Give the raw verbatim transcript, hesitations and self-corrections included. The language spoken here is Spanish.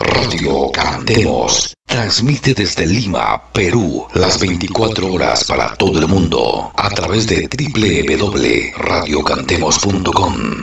Radio Cantemos. Transmite desde Lima, Perú, las veinticuatro horas para todo el mundo a través de doble u doble u doble u punto radio cantemos punto com.